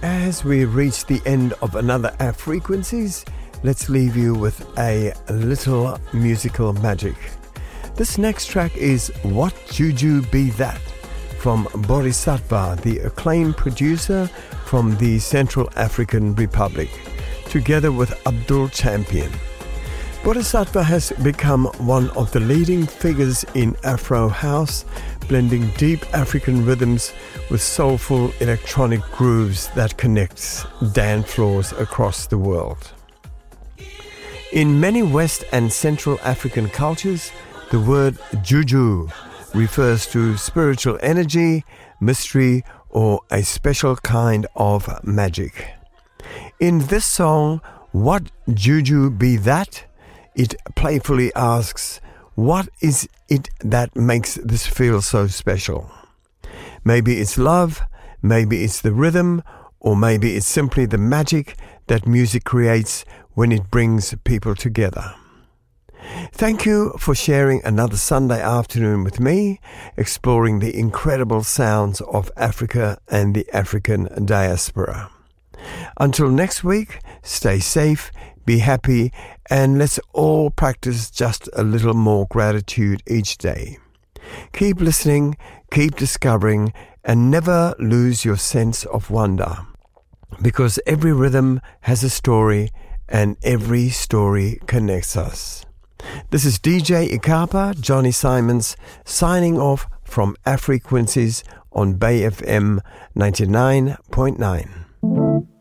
As we reach the end of another Frequencies, let's leave you with a little musical magic. This next track is What Juju Be That from Bodhisattva, the acclaimed producer from the Central African Republic, together with Abdul Champion. Bodhisattva has become one of the leading figures in Afro House, blending deep African rhythms with soulful electronic grooves that connects dance floors across the world. In many West and Central African cultures, the word juju refers to spiritual energy, mystery, or a special kind of magic. In this song, What Juju Be That? It playfully asks, what is it that makes this feel so special? Maybe it's love, maybe it's the rhythm, or maybe it's simply the magic that music creates when it brings people together. Thank you for sharing another Sunday afternoon with me, exploring the incredible sounds of Africa and the African diaspora. Until next week, stay safe, be happy, and let's all practice just a little more gratitude each day. Keep listening, keep discovering, and never lose your sense of wonder, because every rhythm has a story, and every story connects us. This is DJ Ikapa, Johnny Simons, signing off from Frequencies on Bay FM 99.9.